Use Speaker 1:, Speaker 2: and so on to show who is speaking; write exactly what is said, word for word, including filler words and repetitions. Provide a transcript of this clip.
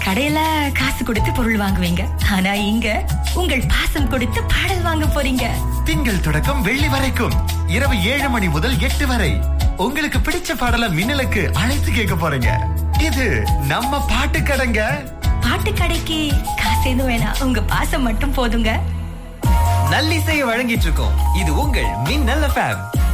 Speaker 1: கடையில காசு கொடுத்து பொருள் வாங்குவீங்க, ஆனா இங்க உங்கள் பாசம் கொடுத்து பாடல் வாங்க போறீங்க.
Speaker 2: திங்கள் தொடக்கம் வெள்ளி வரைக்கும் இரவு ஏழு மணி முதல் எட்டு வரை உங்களுக்கு பிடிச்ச பாடலை மின்னலுக்கு அழைத்து கேட்க போறீங்க. இது நம்ம பாட்டு கடைங்க.
Speaker 1: பாட்டு கடைக்கு காசு எதுவும் வேணாம், உங்க பாசம் மட்டும் போதுங்க.
Speaker 3: நல்லிசையை வழங்கிட்டு இருக்கோம். இது உங்கள் மின்னல் எஃப்எம்.